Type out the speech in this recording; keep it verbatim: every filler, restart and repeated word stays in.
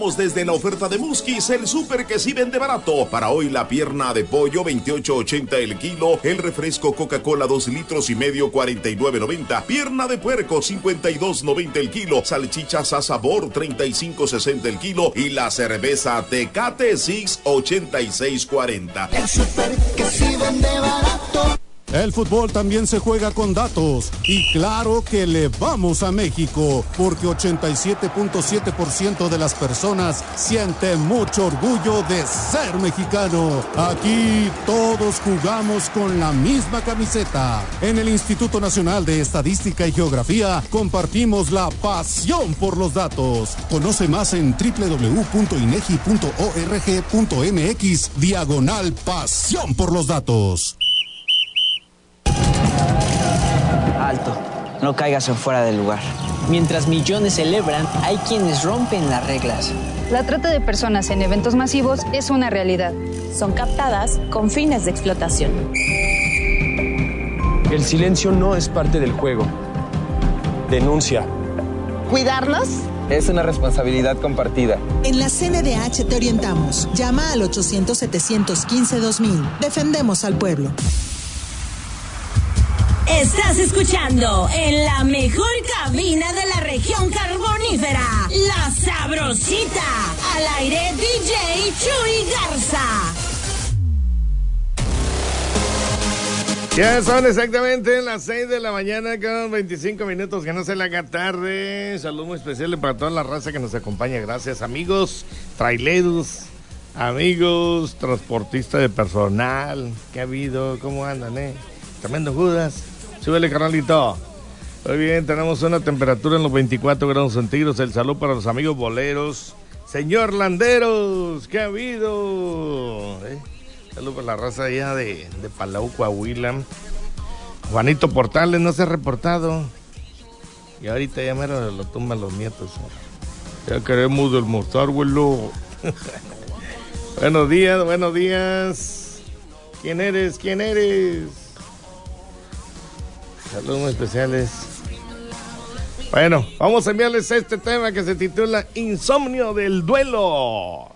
Desde la oferta de Musquis, el súper que sí vende barato. Para hoy la pierna de pollo veintiocho ochenta el kilo, el refresco Coca-Cola dos litros y medio cuarenta y nueve noventa, pierna de puerco cincuenta y dos noventa el kilo, salchichas a sabor treinta y cinco sesenta el kilo y la cerveza Tecate Six ochenta y seis cuarenta. El súper que sí vende barato. El fútbol también se juega con datos y claro que le vamos a México porque ochenta y siete punto siete por ciento de las personas sienten mucho orgullo de ser mexicano. Aquí todos jugamos con la misma camiseta. En el Instituto Nacional de Estadística y Geografía compartimos la pasión por los datos. Conoce más en doble u doble u doble u punto inegi punto org punto mx diagonal pasión por los datos. Alto, no caigas en fuera del lugar. Mientras millones celebran, hay quienes rompen las reglas. La trata de personas en eventos masivos es una realidad. Son captadas con fines de explotación. El silencio no es parte del juego. Denuncia. ¿Cuidarnos? Es una responsabilidad compartida. En la C N D H te orientamos. Llama al ochocientos setecientos quince dos mil. Defendemos al pueblo. Estás escuchando en la mejor cabina de la región carbonífera, La Sabrosita, al aire D J Chuy Garza. Ya son exactamente las seis de la mañana con veinticinco minutos, que no se le haga tarde. Saludo muy especial para toda la raza que nos acompaña. Gracias, amigos traileros, amigos transportistas de personal. ¿Qué ha habido? ¿Cómo andan, eh? Tremendo Judas. Súbele, carnalito. Muy bien, tenemos una temperatura en los veinticuatro grados centígrados. El saludo para los amigos boleros. Señor Landeros, ¿qué ha habido? ¿Eh? Saludo para la raza allá de, de Palau, Coahuila. Juanito Portales no se ha reportado. Y ahorita ya mero lo tumban los nietos. Ya queremos almorzar, abuelo. Buenos días, buenos días. ¿Quién eres? ¿Quién eres? Saludos muy especiales. Bueno, vamos a enviarles este tema que se titula Insomnio del Duelo.